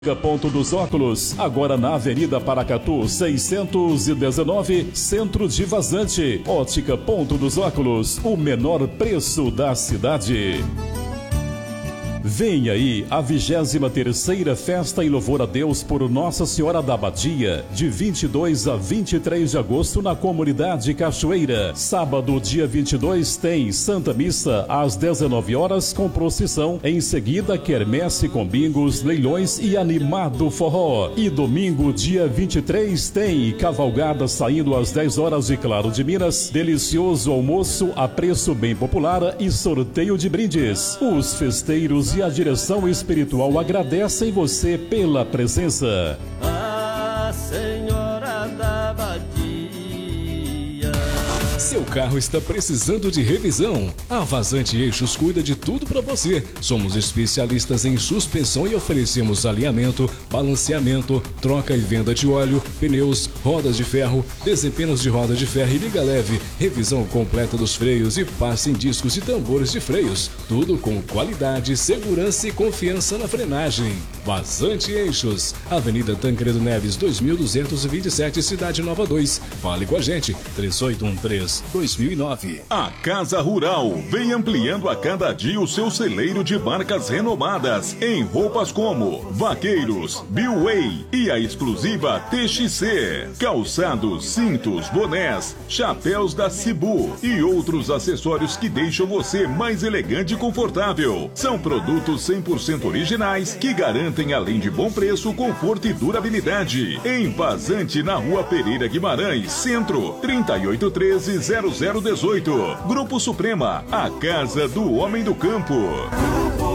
Ponto dos Óculos, agora na Avenida Paracatu, 619, Centro de Vazante. Ótica Ponto dos Óculos, o menor preço da cidade. Vem aí a 23ª Festa em Louvor a Deus por Nossa Senhora da Abadia, de 22 a 23 de agosto na comunidade Cachoeira. Sábado, dia 22, tem Santa Missa às 19 horas com procissão. Em seguida, quermesse com bingos, leilões e animado forró. E domingo, dia 23, tem cavalgada saindo às 10 horas de Claro de Minas, delicioso almoço a preço bem popular e sorteio de brindes. Os festeiros e a direção espiritual agradecem você pela presença. A Senhora da Abadia. Seu carro está precisando de revisão? A Vazante Eixos cuida de tudo para você. Somos especialistas em suspensão e oferecemos alinhamento, balanceamento, troca e venda de óleo, pneus, rodas de ferro, desempenos de roda de ferro e liga leve, revisão completa dos freios e passe em discos e tambores de freios. Tudo com qualidade, segurança e confiança na frenagem. Vazante Eixos, Avenida Tancredo Neves, 2227, Cidade Nova 2. Fale com a gente, 3813-2009. A Casa Rural vem ampliando a cada dia o seu celeiro de marcas renomadas em roupas como Vaqueiros, Billway e a exclusiva TXC. Calçados, cintos, bonés, chapéus da Cibu e outros acessórios que deixam você mais elegante e confortável. São produtos 100% originais que garantem, além de bom preço, conforto e durabilidade. Em Vazante, na Rua Pereira Guimarães, Centro, 3813-0018. Grupo Suprema, a casa do homem do campo.